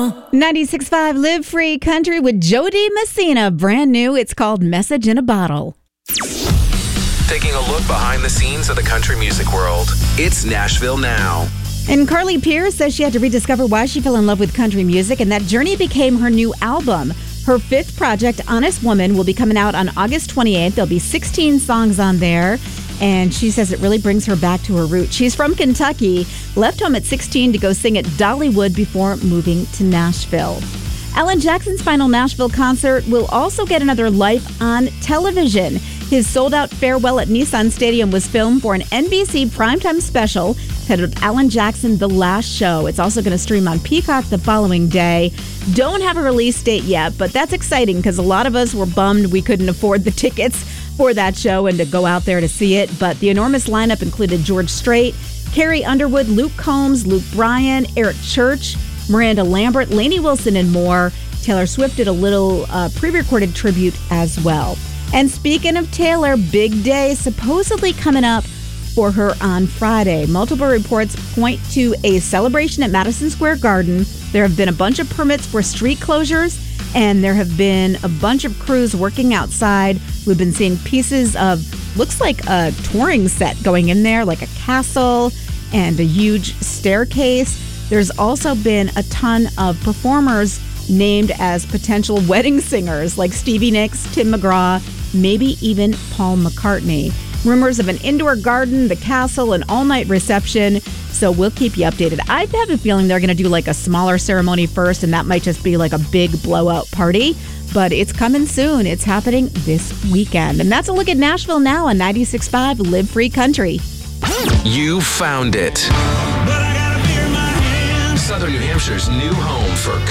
96.5 Live Free Country with Jody Messina. Brand new. It's called Message in a Bottle. Taking a look behind the scenes of the country music world. It's Nashville Now. And Carly Pearce says she had to rediscover why she fell in love with country music, and that journey became her new album. Her fifth project, Honest Woman, will be coming out on August 28th. There'll be 16 songs on there, and she says it really brings her back to her roots. She's from Kentucky, left home at 16 to go sing at Dollywood before moving to Nashville. Alan Jackson's final Nashville concert will also get another life on television. His sold-out farewell at Nissan Stadium was filmed for an NBC primetime special titled Alan Jackson: The Last Show. It's also going to stream on Peacock the following day. Don't have a release date yet, but that's exciting because a lot of us were bummed we couldn't afford the tickets for that show and to go out there to see it. But the enormous lineup included George Strait, Carrie Underwood, Luke Combs, Luke Bryan, Eric Church, Miranda Lambert, Lainey Wilson, and more. Taylor Swift did a little pre-recorded tribute as well. And speaking of Taylor, big day supposedly coming up for her on Friday. Multiple reports point to a celebration at Madison Square Garden. There have been a bunch of permits for street closures, and there have been a bunch of crews working outside. We've been seeing pieces of, looks like a touring set going in there, like a castle and a huge staircase. There's also been a ton of performers named as potential wedding singers, like Stevie Nicks, Tim McGraw, maybe even Paul McCartney. Rumors of an indoor garden, the castle, an all-night reception. So we'll keep you updated. I have a feeling they're going to do like a smaller ceremony first, and that might just be like a big blowout party. But it's coming soon. It's happening this weekend. And that's a look at Nashville Now on 96.5 Live Free Country. You found it. Southern New Hampshire's new home for